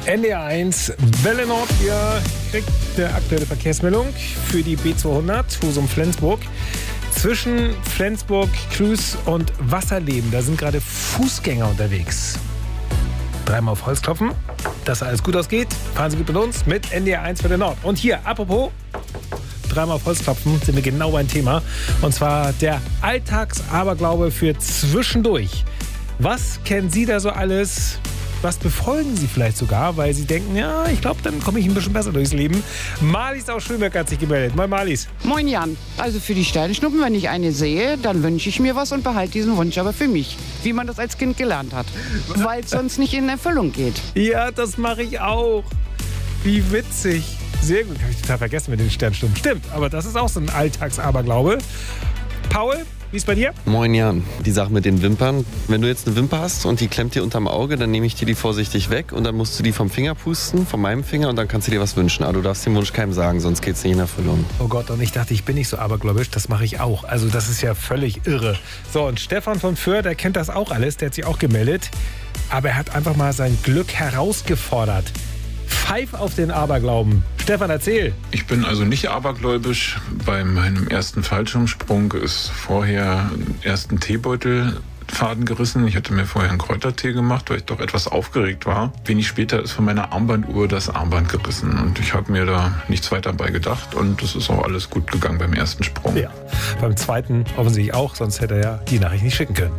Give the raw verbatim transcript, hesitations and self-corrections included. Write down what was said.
N D R eins, Welle Nord, ihr kriegt eine aktuelle Verkehrsmeldung für die B zweihundert, Husum-Flensburg. Zwischen Flensburg, Klüß und Wasserleben, da sind gerade Fußgänger unterwegs. Dreimal auf Holz klopfen, dass alles gut ausgeht. Fahren Sie gut mit uns mit N D R eins Welle Nord. Und hier, apropos, dreimal auf Holz klopfen, sind wir genau beim Thema. Und zwar der Alltagsaberglaube für zwischendurch. Was kennen Sie da so alles? Was befolgen Sie vielleicht sogar, weil Sie denken, ja, ich glaube, dann komme ich ein bisschen besser durchs Leben. Marlies aus Schönberg hat sich gemeldet. Moin Marlies. Moin Jan. Also für die Sternschnuppen, wenn ich eine sehe, dann wünsche ich mir was und behalte diesen Wunsch aber für mich. Wie man das als Kind gelernt hat. Weil es sonst nicht in Erfüllung geht. Ja, das mache ich auch. Wie witzig. Sehr gut. Habe ich total vergessen mit den Sternschnuppen. Stimmt, aber das ist auch so ein Alltagsaberglaube. Paul, wie ist bei dir? Moin Jan, die Sache mit den Wimpern. Wenn du jetzt eine Wimper hast und die klemmt dir unterm Auge, dann nehme ich dir die vorsichtig weg und dann musst du die vom Finger pusten, von meinem Finger, und dann kannst du dir was wünschen. Aber du darfst den Wunsch keinem sagen, sonst geht's nicht in Erfüllung. Oh Gott, und ich dachte, ich bin nicht so abergläubisch, das mache ich auch. Also das ist ja völlig irre. So, und Stefan von Föhr, der kennt das auch alles, der hat sich auch gemeldet. Aber er hat einfach mal sein Glück herausgefordert. Pfeif auf den Aberglauben. Stefan, erzähl. Ich bin also nicht abergläubisch. Bei meinem ersten Fallschirmsprung ist vorher erst ein Teebeutelfaden gerissen. Ich hatte mir vorher einen Kräutertee gemacht, weil ich doch etwas aufgeregt war. Wenig später ist von meiner Armbanduhr das Armband gerissen. Und ich habe mir da nichts weiter bei gedacht. Und das ist auch alles gut gegangen beim ersten Sprung. Ja, beim zweiten offensichtlich auch, sonst hätte er ja die Nachricht nicht schicken können.